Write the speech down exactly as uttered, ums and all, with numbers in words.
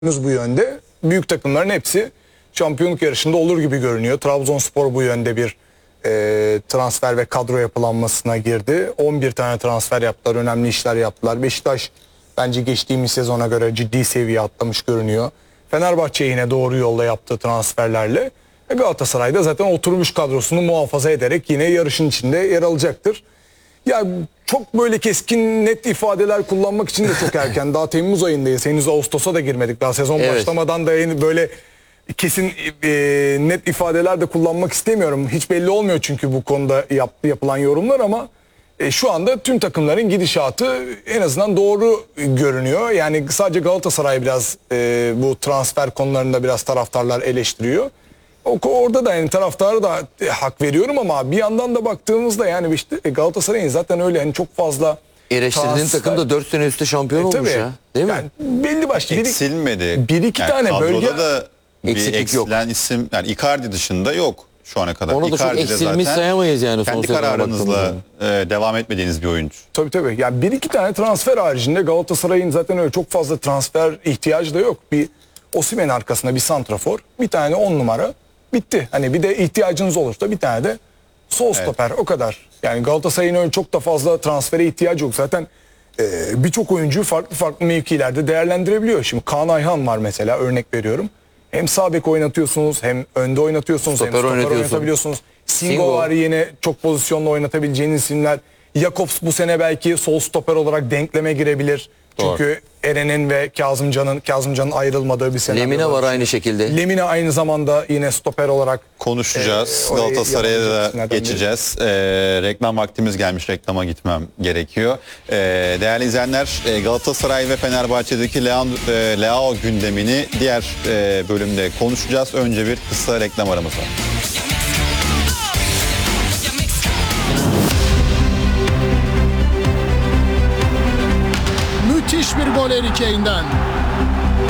bu yönde. Büyük takımların hepsi şampiyonluk yarışında olur gibi görünüyor. Trabzonspor bu yönde bir e, transfer ve kadro yapılanmasına girdi. on bir tane transfer yaptılar, önemli işler yaptılar. Beşiktaş bence geçtiğimiz sezona göre ciddi seviye atlamış görünüyor. Fenerbahçe yine doğru yolda yaptığı transferlerle. E, Galatasaray'da zaten oturmuş kadrosunu muhafaza ederek yine yarışın içinde yer alacaktır. Ya çok böyle keskin net ifadeler kullanmak için de çok erken. Daha Temmuz ayındayız. Henüz Ağustos'a da girmedik. Daha sezon Evet. başlamadan da yeni böyle kesin e, net ifadeler de kullanmak istemiyorum. Hiç belli olmuyor çünkü bu konuda yap, yapılan yorumlar ama e, şu anda tüm takımların gidişatı en azından doğru görünüyor. Yani sadece Galatasaray biraz e, bu transfer konularında biraz taraftarlar eleştiriyor. O, orada da yani taraftarı da e, hak veriyorum ama bir yandan da baktığımızda yani işte Galatasaray'ın zaten öyle hani çok fazla Eleştirdiğin transfer- takım da dört sene üstte şampiyon E, olmuş tabii. ya. Değil mi? Yani belli başlı bir, Eksilmedi. bir iki tane kadroda bölge- da bir Eksiklik yok. eksilen isim, yani Icardi dışında yok şu ana kadar. Onu da çok Icardi de eksilmiş zaten sayamayız yani son kendi sezona kararınızla baktığımızda. e, devam etmediğiniz bir oyuncu. Tabii tabii. Yani bir iki tane transfer haricinde Galatasaray'ın zaten öyle çok fazla transfer ihtiyacı da yok. Bir Osimhen arkasında bir santrafor, bir tane on numara bitti. Hani bir de ihtiyacınız olursa bir tane de sol stoper o kadar. Yani Galatasaray'ın öyle çok da fazla transfere ihtiyacı yok. Zaten e, birçok oyuncuyu farklı farklı mevkilerde değerlendirebiliyor. Şimdi Kaan Ayhan var mesela, örnek veriyorum. Hem sağ bek oynatıyorsunuz, hem önde oynatıyorsunuz, Stoper hem stoper oynatıyorsun. oynatabiliyorsunuz. Singo, Singo. var yine çok pozisyonla oynatabileceğiniz isimler. Jakobs bu sene belki sol stoper olarak denkleme girebilir. Doğru. Çünkü Eren'in ve Kazımcan'ın Kazımcan'ın ayrılmadığı bir senaryo Lemina var aynı şekilde. Lemina aynı zamanda yine stoper olarak Konuşacağız. Ee, orayı Galatasaray'a yabancı da isimlerden geçeceğiz. Ee, reklam vaktimiz gelmiş. Reklama gitmem gerekiyor. Ee, değerli izleyenler, e, Galatasaray ve Fenerbahçe'deki Leao, e, Leao gündemini diğer e, bölümde konuşacağız. Önce bir kısa reklam aramız var. Müthiş bir gol Harry Kane'den.